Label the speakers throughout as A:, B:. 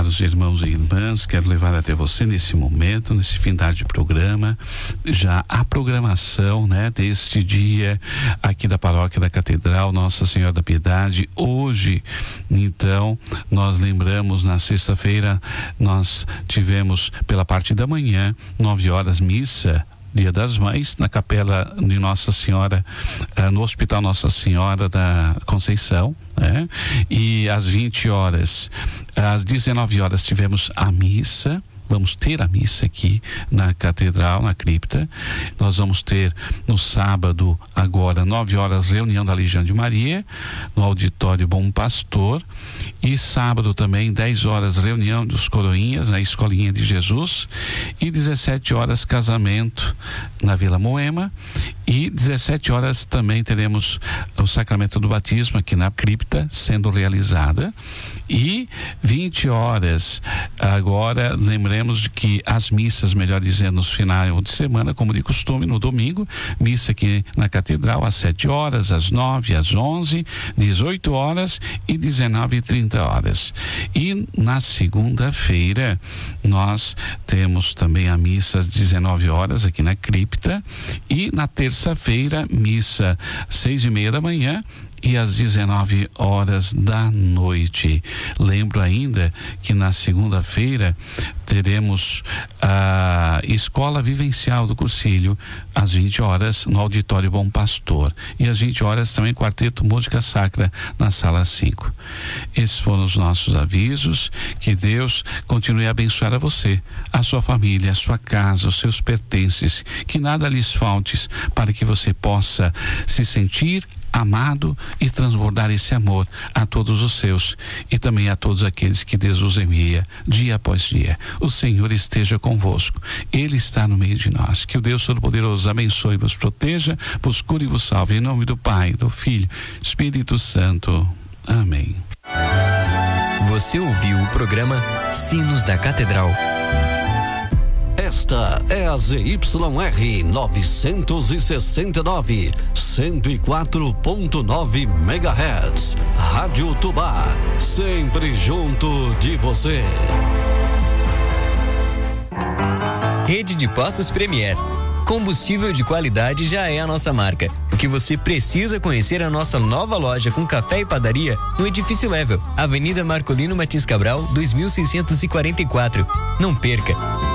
A: caros irmãos e irmãs, quero levar até você nesse momento, nesse findar de programa, já a programação, né, deste dia aqui da Paróquia da Catedral Nossa Senhora da Piedade. Hoje, então, nós lembramos, na sexta-feira, nós tivemos pela parte da manhã, 9 horas, missa Dia das Mães, na capela de Nossa Senhora, no Hospital Nossa Senhora da Conceição, né? E às 20 horas, às 19 horas tivemos a missa. Vamos ter a missa aqui na Catedral, na cripta. Nós vamos ter no sábado, agora, 9 horas, reunião da Legião de Maria, no Auditório Bom Pastor. E sábado também, 10 horas, reunião dos Coroinhas, na Escolinha de Jesus. E 17 horas, casamento na Vila Moema. E 17 horas também teremos o sacramento do batismo aqui na cripta sendo realizada. E 20 horas, agora, lembremos de que as missas, melhor dizendo, nos finais de semana, como de costume, no domingo, missa aqui na Catedral às 7 horas, às 9, às 11, 18 horas e 19 e 30 horas. E na segunda-feira nós temos também a missa às 19 horas aqui na cripta, e na terça-feira missa 6:30 da manhã e às 19 horas da noite. Lembro ainda que na segunda-feira teremos a Escola Vivencial do Cursilho às 20 horas no Auditório Bom Pastor, e às 20 horas também Quarteto Música Sacra na Sala 5. Esses foram os nossos avisos. Que Deus continue a abençoar a você, a sua família, a sua casa, os seus pertences, que nada lhes falte, para que você possa se sentir amado e transbordar esse amor a todos os seus e também a todos aqueles que Deus os envia dia após dia. O Senhor esteja convosco, Ele está no meio de nós. Que o Deus Todo-Poderoso abençoe e vos proteja, vos cure e vos salve, em nome do Pai, do Filho, Espírito Santo. Amém.
B: Você ouviu o programa Sinos da Catedral.
C: Esta é a ZYR 969, 104.9 MHz. Rádio Tubá, sempre junto de você.
B: Rede de Postos Premier. Combustível de qualidade já é a nossa marca. O que você precisa conhecer é a nossa nova loja com café e padaria no Edifício Level, Avenida Marcolino Martins Cabral, 2644. Não perca!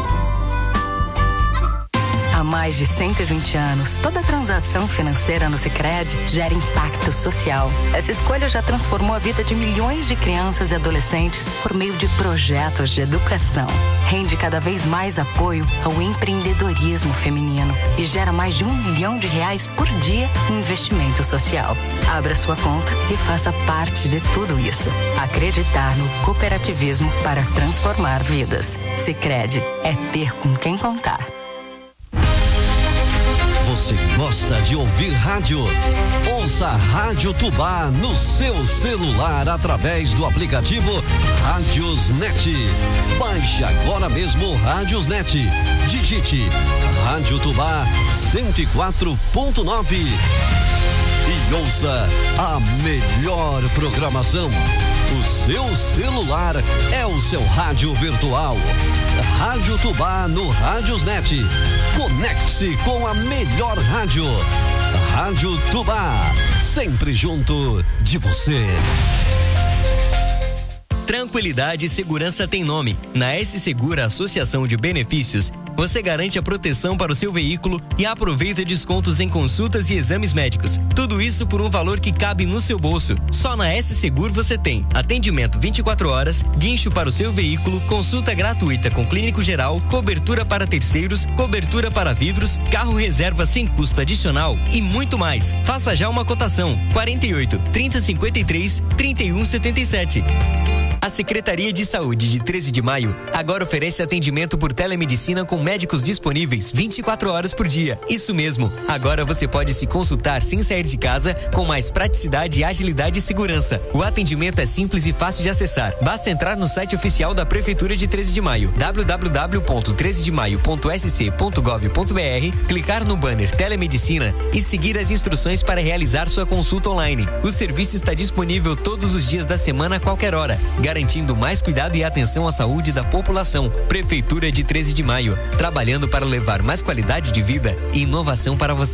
D: Há mais de 120 anos, toda transação financeira no Sicredi gera impacto social. Essa escolha já transformou a vida de milhões de crianças e adolescentes por meio de projetos de educação. Rende cada vez mais apoio ao empreendedorismo feminino e gera mais de R$1 milhão por dia em investimento social. Abra sua conta e faça parte de tudo isso. Acreditar no cooperativismo para transformar vidas. Sicredi é ter com quem contar.
C: Você gosta de ouvir rádio? Ouça a Rádio Tubá no seu celular através do aplicativo Rádiosnet. Baixe agora mesmo o Rádiosnet. Digite Rádio Tubá 104.9 e ouça a melhor programação. O seu celular é o seu rádio virtual. Rádio Tubá no Rádiosnet. Conecte-se com a melhor rádio. Rádio Tubá, sempre junto de você.
B: Tranquilidade e segurança tem nome. Na S Segura Associação de Benefícios, você garante a proteção para o seu veículo e aproveita descontos em consultas e exames médicos. Tudo isso por um valor que cabe no seu bolso. Só na S Seguro você tem atendimento 24 horas, guincho para o seu veículo, consulta gratuita com clínico geral, cobertura para terceiros, cobertura para vidros, carro reserva sem custo adicional e muito mais. Faça já uma cotação. 48 3053 3177. A Secretaria de Saúde de 13 de Maio agora oferece atendimento por telemedicina com médicos disponíveis 24 horas por dia. Isso mesmo, agora você pode se consultar sem sair de casa com mais praticidade, agilidade e segurança. O atendimento é simples e fácil de acessar. Basta entrar no site oficial da Prefeitura de 13 de Maio, www.13demaio.sc.gov.br, clicar no banner Telemedicina e seguir as instruções para realizar sua consulta online. O serviço está disponível todos os dias da semana a qualquer hora. garantindo mais cuidado e atenção à saúde da população. Prefeitura de 13 de Maio, trabalhando para levar mais qualidade de vida e inovação para você.